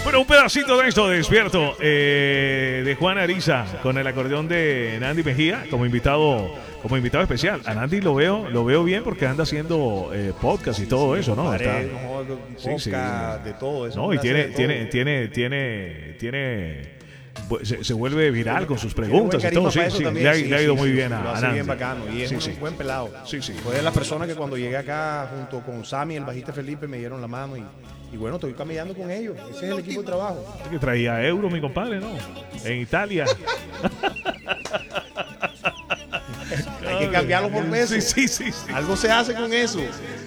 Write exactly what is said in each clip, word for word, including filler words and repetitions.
Bueno, un pedacito de esto, Despierto, eh, de Juan Ariza, con el acordeón de Nandy Mejía, como invitado, como invitado especial. A Nandy lo veo, lo veo bien porque anda haciendo eh, podcast y todo eso, ¿no? Está, sí, sí. de todo eso. No, y tiene, tiene, tiene, tiene, tiene, se, se vuelve viral con sus preguntas y todo. Sí, sí, le ha, sí, le ha ido sí, muy sí, bien lo a, hace a bien Nandy. bacano y es Sí, un sí. buen pelado. Sí, sí. Fue de las personas que cuando llegué acá junto con Sammy, el bajista Felipe, me dieron la mano y, y bueno, estoy caminando con ellos. Ese es el equipo de trabajo. Es que traía euro, mi compadre, ¿no? En Italia. Hay que cambiarlo por pesos. Sí, sí, sí, sí. Algo se hace con eso.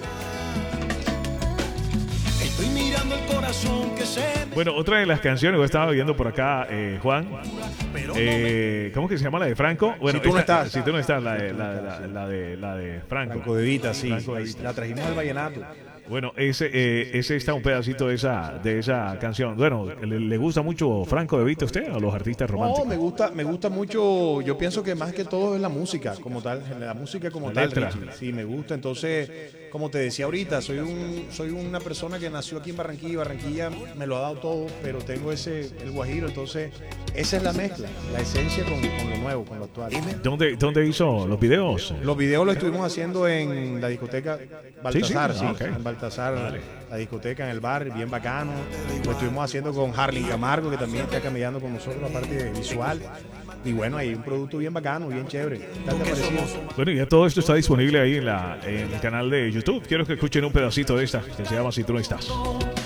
Estoy mirando el corazón que se... Bueno, otra de las canciones que estaba viendo por acá, eh, Juan, eh, ¿cómo que se llama la de Franco? Bueno, Si tú no esta- estás. Si tú no estás, la de, la, la- la de, la de Franco. Franco de Vita, sí. Franco de Vita. La trajimos al vallenato. Bueno, ese, eh, ese está un pedacito de esa, de esa canción. Bueno, ¿le, le gusta mucho Franco de Vita a usted o los artistas No, románticos? me gusta, me gusta mucho. Yo pienso que más que todo es la música como tal, la música como La tal. letra. Richie. Sí, me gusta. Entonces, como te decía ahorita, soy un, soy una persona que nació aquí en Barranquilla. Barranquilla me lo ha dado todo, pero tengo ese, el guajiro. Entonces, esa es la mezcla, la esencia con, con lo nuevo, con lo actual. ¿Dónde, ¿Dónde hizo los videos? Los videos los estuvimos haciendo en la discoteca Baltasar, Sí, sí, sí. Ah, ok. en Baltasar, la discoteca en el bar, bien bacano. Lo estuvimos haciendo con Harley Camargo, que también está caminando con nosotros, aparte de visual. Y bueno, hay un producto bien bacano, bien chévere. ¿Qué te pareció? Bueno, y ya todo esto está disponible ahí en, la, en el canal de YouTube. Quiero que escuchen un pedacito de esta que se llama Si tú no estás.